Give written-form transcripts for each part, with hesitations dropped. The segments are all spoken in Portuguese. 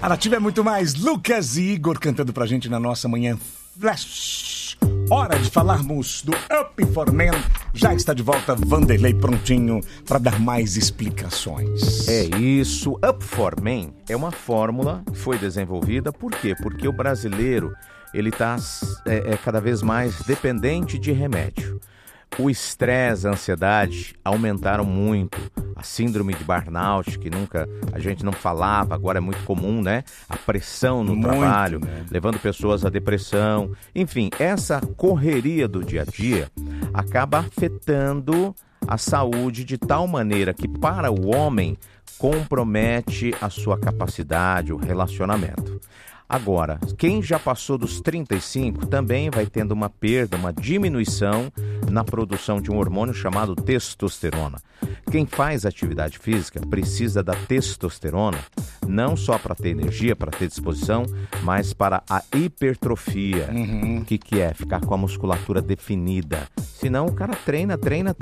A Nativa é muito mais. Lucas e Igor cantando pra gente na nossa manhã flash. Hora de falarmos do Up for Men. Já está de volta Vanderlei prontinho para dar mais explicações. É isso. Up for Men é uma fórmula que foi desenvolvida. Por quê? Porque o brasileiro ele está cada vez mais dependente de remédio. O estresse, a ansiedade aumentaram muito. A síndrome de burnout, que nunca a gente não falava, agora é muito comum, né? A pressão no trabalho, né? Levando pessoas à depressão. Enfim, essa correria do dia a dia acaba afetando a saúde de tal maneira que, para o homem, compromete a sua capacidade, o relacionamento. Agora, quem já passou dos 35 também vai tendo uma perda, uma diminuição na produção de um hormônio chamado testosterona. Quem faz atividade física precisa da testosterona, não só para ter energia, para ter disposição, mas para a hipertrofia. O que é? Ficar com a musculatura definida. Senão o cara treina,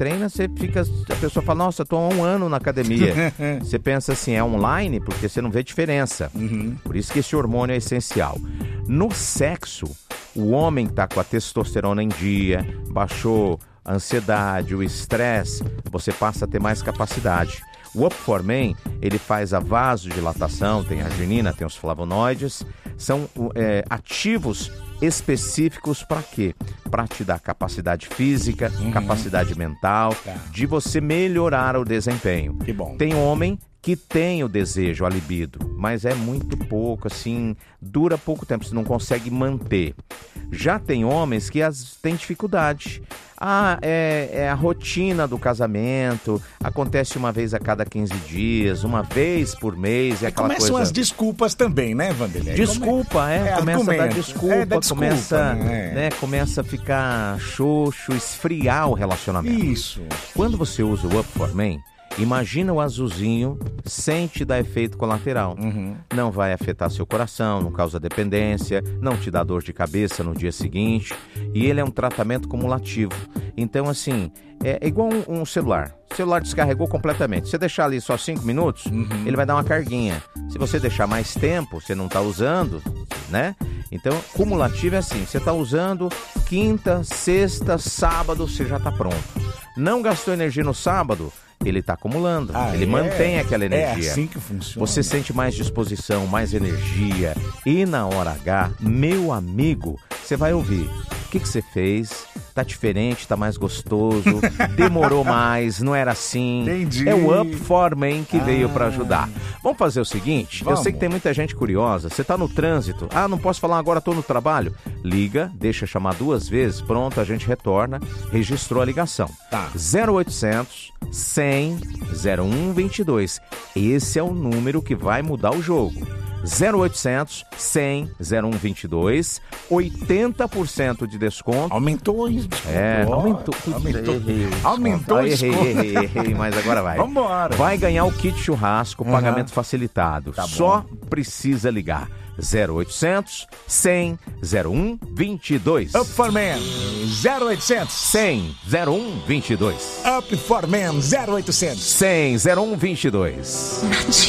a pessoa fala, nossa, estou há 1 ano na academia. Você pensa assim, é online? Porque você não vê diferença. Por isso que esse hormônio é essencial. No sexo, o homem está com a testosterona em dia, baixou a ansiedade, o estresse, você passa a ter mais capacidade. O Up for Men, ele faz a vasodilatação, tem a arginina, tem os flavonoides, são ativos específicos para quê? Para te dar capacidade física, capacidade mental, de você melhorar o desempenho. Que bom. Tem homem que tem o desejo, a libido, mas é muito pouco, assim, dura pouco tempo, você não consegue manter. Já tem homens que têm dificuldade. É a rotina do casamento, acontece uma vez a cada 15 dias, uma vez por mês, aquela coisa... Começam as desculpas também, né, Vanderlei? Desculpa, começa a dar desculpa, né? Começa a ficar xoxo, esfriar o relacionamento. Isso. Quando você usa o Up for Men, imagina o azulzinho sem te dar efeito colateral. Não vai afetar seu coração, não causa dependência, não te dá dor de cabeça no dia seguinte. E ele é um tratamento cumulativo. Então, assim, é igual um celular. O celular descarregou completamente. Se você deixar ali só 5 minutos, ele vai dar uma carguinha. Se você deixar mais tempo, você não está usando, né? Então, cumulativo é assim, você está usando quinta, sexta, sábado, você já está pronto. Não gastou energia no sábado, ele está acumulando, ele mantém aquela energia. É assim que funciona. Você sente mais disposição, mais energia. E na hora H, meu amigo, você vai ouvir. O que você fez? Tá diferente, tá mais gostoso, demorou mais, não era assim. Entendi. É o Up for Men que veio para ajudar. Vamos fazer o seguinte, Vamos. Eu sei que tem muita gente curiosa, você tá no trânsito, não posso falar agora, tô no trabalho. Liga, deixa chamar 2 vezes, pronto, a gente retorna, registrou a ligação. Tá. 0800 100 0122. Esse é o número que vai mudar o jogo. 0800 100 0122, 80% de desconto. Aumentou isso. Aumentou o desconto. Errei, mas agora vai. Vambora. Vai ganhar o kit churrasco, pagamento facilitado. Tá bom. Só precisa ligar. 0800 100 0122. Up for Men 0800 100 0122. Up for Men 0800 100 0122.